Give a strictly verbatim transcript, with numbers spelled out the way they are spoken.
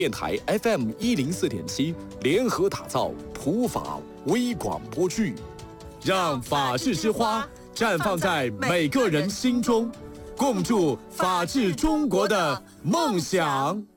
电台 F M 一零四点七联合打造普法微广播剧，让法治之花绽放在每个人心中，共筑法治中国的梦想。